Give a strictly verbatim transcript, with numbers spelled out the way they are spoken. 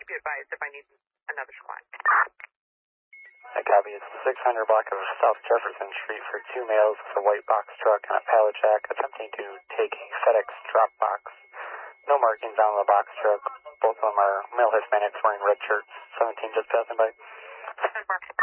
be advised if I need another squad. I copy. It's the six hundred block of South Jefferson Street for two males with a white box truck and a pallet jack attempting to take a FedEx drop box. No markings on the box truck. Both of them are male Hispanics wearing red shirts. seventeen just passing by. Mark.